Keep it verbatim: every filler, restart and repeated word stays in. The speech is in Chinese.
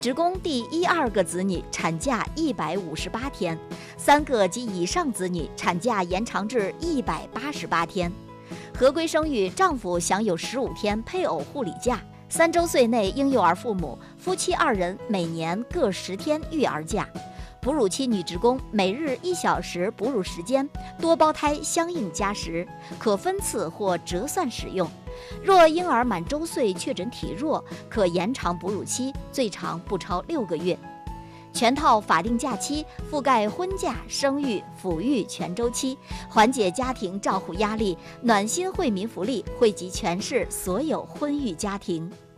职工第一二个子女产假一百五十八天，三个及以上子女产假延长至一百八十八天。合规生育，丈夫享有十五天配偶护理假，三周岁内婴幼儿父母夫妻二人每年各十天育儿假。哺乳期女职工每日一小时哺乳时间，多胞胎相应加时，可分次或折算使用。若婴儿满周岁确诊体弱，可延长哺乳期，最长不超六个月。全套法定假期覆盖婚假、生育、抚育全周期，缓解家庭照护压力，暖心惠民福利惠及全市所有婚育家庭。